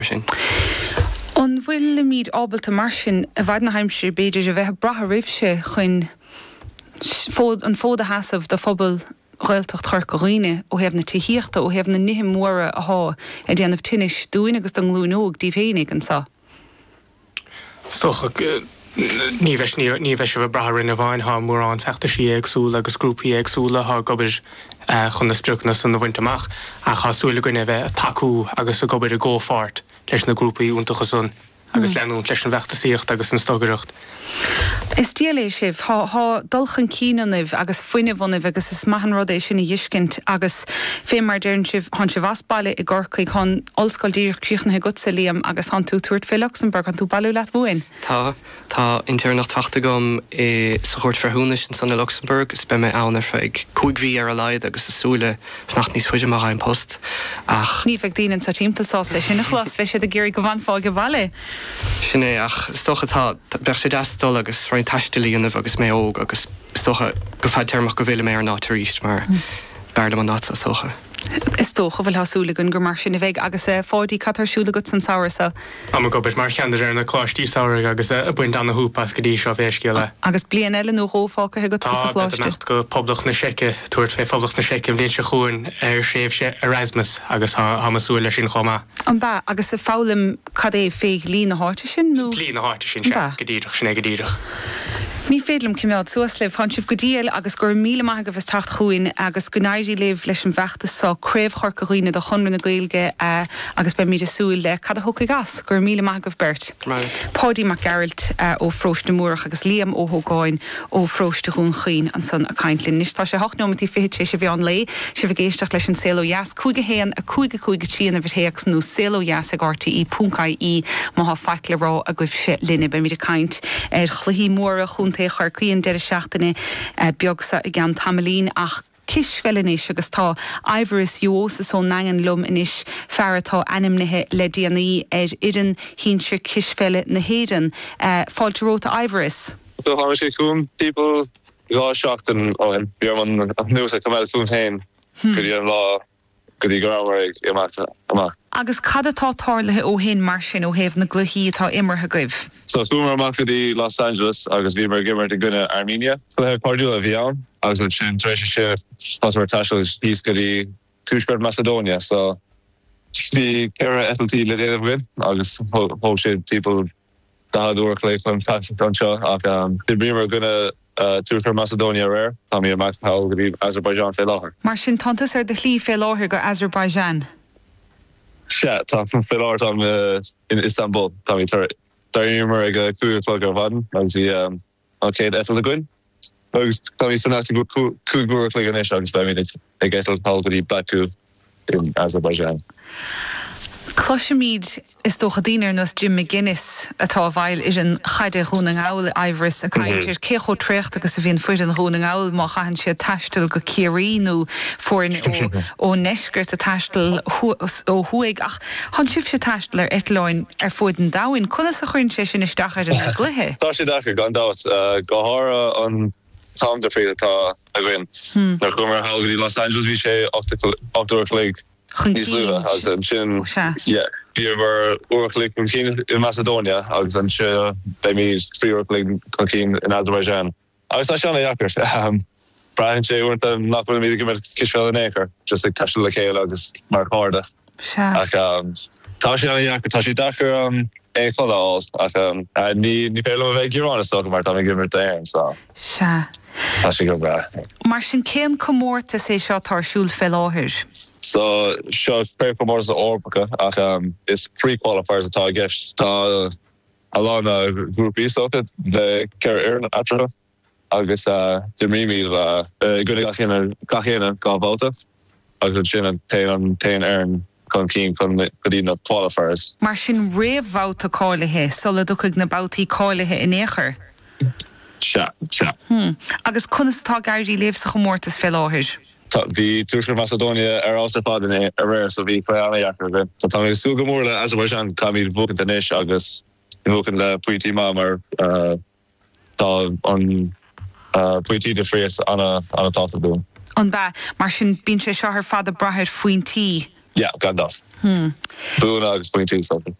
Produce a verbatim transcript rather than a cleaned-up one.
sin. An bhfuil míad ábalta mar sin a bhaid na haimsir beidir a bheith bratha ribhse chuin fód an fóda hasamh do phobal Ghaeltacht chuir go riine ó hebh na tíhíochta ó hebh na nithe móra a há a déanamh tunis dúin agus don glúnóg díomh an sa. Stoch ní bheis ní bheis bh brathrin a bhain há mór an feachta sí agsúla agus grúpaí agsúla há gobar chun na strucna san na bhainteach a chasúla goine bheith a taú agus a gobar a ggófart leis na grúpaí úntacha san agus leanún leis an bheachta síocht agus an stogaireacht. Is díala sibh há dulchan cíanamh agus foiinehhanamh agus is maithan rud é sin na dhiiscint agus fé mar dearn sibh hán sibh asbaile i gcorcaí chun ollscoil díreach críochnathe go sa líam agus hán tú tuairt fé Luxembourg an tú bailú leat bhuain. Tá Tá internacht fachta gom i sa chuirt farthúnis in sanna Luxembourg is be mé annar feig cúig bhí ar a leid agus isúla fnacht níos fuide mar an post ach ní bheith daanann sa timpealsá lei sin na chlas bheith siad a géirí go bhainfáil go bhaile. Sin é ach stocha tá bheith sé deastal agus roiin taistilíanamh agus mé óg agus stocha go fáid tearmach go bhfuile mé ar nátar ríist mar bearda an náta socha. Is tócha bhfuil hasúlagann gur mar sin a bheith agus fádaí catarsúla go san saoirsa. Am go bit mar cheandir ar na chlátí saoir agus a buint an na húpas go dtí seo bhéiscéile. Agus blian eile nó rófácha go sa chláiste. Tá go poblach na seice tuairt fé poblach na seice bhléad se chuin ar séomh sé Erasmus agus hamasúla sin chomá. An ba agus a fálam cad é féh lí na háte sin nó? Lí na háte sin se godíireach sin é godíireach. Mí féadlam cumbead suaslih han sibh go díal agus gur míle maithe go bheith tacht chuin agus go náidí leh leis an bheachtas sa créibh chur go riine do chunran na gailge agus be míad asúil le cad a thuca gas gur míle maithe go bhirt. Páidí Mac Geralt ó Frost na Múrach agus Liam ó Hógáin ó Frost de Hún Chin an san a caiintlinn. Nis tá sé hochtnomatí fihiid sé bhí an lei sé bh géisteach leis an céó jas cúige héan a cúige cúige tíana a bhhéach nó céó jas a gáirta í puncaí í má ha feicile rá a goibh sé linne be míad a caiint ar chluhí móra chun chuir cuion de seachtainna beagsa i gan tamlín ach kisfellinis agus tá Ivoris Josa so nangan lum inis feartá animnithe le díanaí ar idan hínse kisfelle na hédan fáilteróta Ivoris. So how much cool people got shocked and oh and Bjorn news come out from him. Could you law could you go where you must agus cadatá tálathe ó hen mar sin ó héh na gluhíí tá immerthe goibh. So Boomer Makadi Los Angeles, agus Vimer Gimmer to Gunna Armenia. So they have Cordula Vion. I was a chin treasure ship. Possible Tashel piece goody two spread Macedonia. So the Kara F L T Lydia win. I just whole shit people that work like when fast Tuncha. Um the Vimer Gunna uh two for Macedonia rare. Tommy Max Powell goody Azerbaijan say law. Martin Tontus are the Lee fé láthir go Azerbaijan. Yeah, Tom from Philart on uh, in Istanbul. Tommy Turret. Darymmer ag cúig fág ar bhadan agus bhí céad etal a gcuin. Agus tá bhí san go cúgúach le an éis agus be mí ag etal pal go dtí Baku in Azerbaijan. Cloisiid is tócha dínar nos Jim McGuinness atá bhail is an chaide húna ngáil Ivoris a caiintir cécho trécht agus a bhíon fuid an húna ngáil má chahann sé taistil go céiríú fórin ó neisgurt a taistil ó thuig ach han sibh sé taistil ar etláin ar fud an dáin chunas a chuinn sé sin is dachar an gluthe. Tá sé dachar gan dát go hára an Tom de Freda tá a gin. Nar chumar hallgadí Los Angeles bhí sé ochtúach le Níos luha agus an sin bhíar uachlik in Macedonia agus an se be mí tríorchlik cín in Azerbaijan. Agus tá seanna jaachar. Brian sé uint an nach mí gimmer kisfel an éair, just ag taistil le céile agus mar háda. Tá sé anna jaachar tá sé dachar an é chodáils ach ní ní pe bheith guránna sto mar tá gimmer éan sa. Se. Tá sé go bra. Mar sin céan commórta sé seo tarsúl fé láthir. So sure pray for more as Orbica um it's pre-qualifiers at I guess uh along a group E so the career atra I guess uh to me me uh good in a gachina gavota I could chin and ten on ten earn con keen con could not qualifiers. Mar sin réhváta cáilethe sola duchaigh na bátaí cáilethe in éair. Sha sha. Hmm. Agus conastá gairdí léh sa chomórtas fé láthir. The Tushka Macedonia are also part in a rare so we play on a yakar. So Tommy Sugamura Azerbaijan Kamil Vukan Danish August Vukan the Puiti Mamar uh on uh Puiti the free on a on a top of doom. An ba mar sin bín sé seo ar fad a brathir faoin tí. Ja, gan das. Hmm. Búna agus pointí something.